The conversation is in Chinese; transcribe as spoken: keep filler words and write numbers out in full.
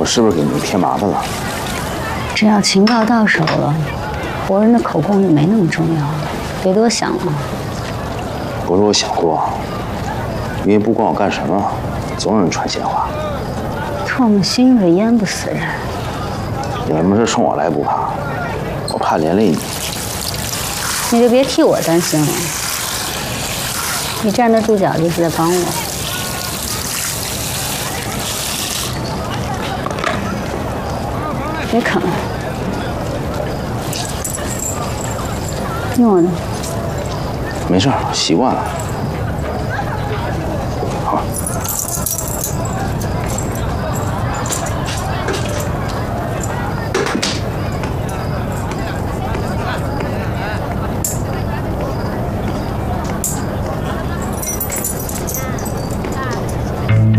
我是不是给你添麻烦了？ 只要情报到手了，活人的口供也没那么重要了，别多想了。 不是我想多，因为不管我干什么，总有人传闲话。 唾沫星子淹不死人。 有什么事冲我来不怕，我怕连累你。 你就别替我担心了，你站得住脚就是在帮我。别啃了，用我的。 没事，习惯了。好。